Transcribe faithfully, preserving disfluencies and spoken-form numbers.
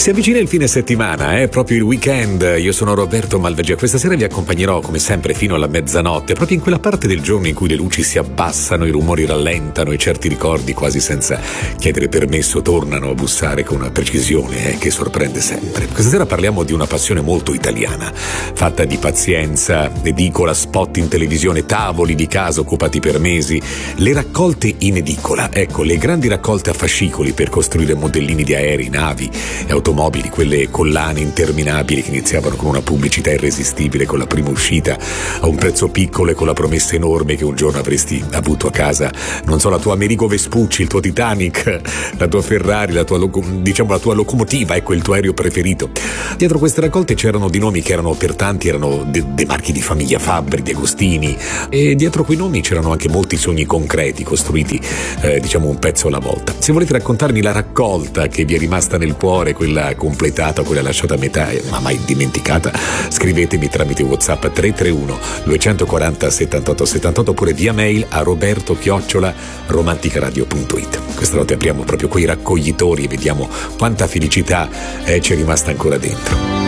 Si avvicina il fine settimana, è eh? proprio il weekend. Io sono Roberto Malvagia. Questa sera vi accompagnerò come sempre fino alla mezzanotte, proprio in quella parte del giorno in cui le luci si abbassano, i rumori rallentano e certi ricordi, quasi senza chiedere permesso, tornano a bussare con una precisione eh, che sorprende sempre. Questa sera parliamo di una passione molto italiana, fatta di pazienza, edicola, spot in televisione, tavoli di casa occupati per mesi, le raccolte in edicola. Ecco, le grandi raccolte a fascicoli per costruire modellini di aerei, navi e automobili, quelle collane interminabili che iniziavano con una pubblicità irresistibile, con la prima uscita a un prezzo piccolo e con la promessa enorme che un giorno avresti avuto a casa, non so, la tua Amerigo Vespucci, il tuo Titanic, la tua Ferrari, la tua loco- diciamo la tua locomotiva, ecco, il tuo aereo preferito. Dietro queste raccolte c'erano di nomi che erano per tanti erano dei de marchi di famiglia, Fabbri, De Agostini, e dietro quei nomi c'erano anche molti sogni concreti costruiti eh, diciamo un pezzo alla volta. Se volete raccontarmi la raccolta che vi è rimasta nel cuore, quella completata, quella lasciata a metà ma mai dimenticata, scrivetemi tramite WhatsApp tre tre uno due quattro zero settantotto settantotto oppure via mail a roberto chiocciola romanticaradio punto it. Questa notte apriamo proprio quei raccoglitori e vediamo quanta felicità eh, c'è rimasta ancora dentro.